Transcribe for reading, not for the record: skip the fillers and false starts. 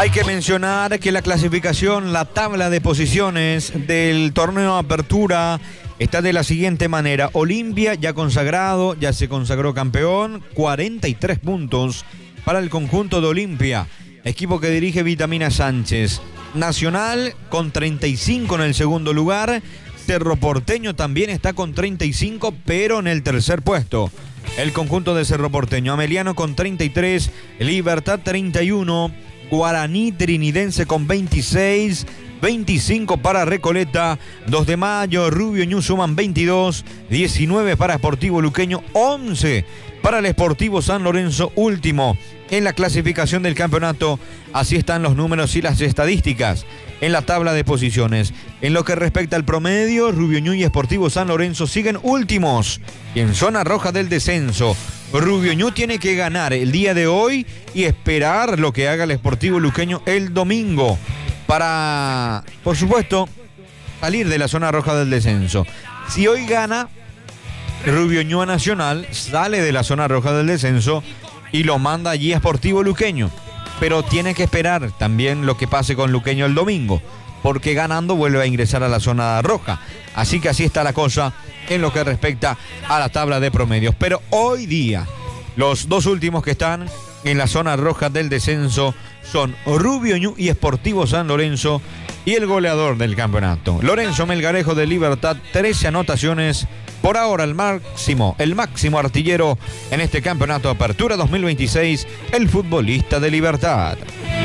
Hay que mencionar que la clasificación, la tabla de posiciones del torneo Apertura está de la siguiente manera. Olimpia ya consagrado, ya se consagró campeón, 43 puntos para el conjunto de Olimpia, equipo que dirige Vitamina Sánchez. Nacional con 35 en el segundo lugar. Cerro Porteño también está con 35, pero en el tercer puesto. El conjunto de Cerro Porteño. Ameliano con 33, Libertad 31, Guaraní Trinidense con 26, 25 para Recoleta, 2 de Mayo, Rubio Ñu suman 22, 19 para Sportivo Luqueño, 11 para el Sportivo San Lorenzo, último en la clasificación del campeonato. Así están los números y las estadísticas en la tabla de posiciones. En lo que respecta al promedio, Rubio Ñu y Sportivo San Lorenzo siguen últimos y en zona roja del descenso. Rubio Ñu tiene que ganar el día de hoy y esperar lo que haga el Sportivo Luqueño el domingo para, por supuesto, salir de la zona roja del descenso. Si hoy gana Rubio Ñu a Nacional, sale de la zona roja del descenso y lo manda allí a Sportivo Luqueño. Pero tiene que esperar también lo que pase con Luqueño el domingo, porque ganando vuelve a ingresar a la zona roja. Así que así está la cosa en lo que respecta a la tabla de promedios. Pero hoy día, los dos últimos que están en la zona roja del descenso son Rubio Ñu y Sportivo San Lorenzo, y el goleador del campeonato, Lorenzo Melgarejo de Libertad, 13 anotaciones. Por ahora el máximo artillero en este campeonato Apertura 2026, el futbolista de Libertad.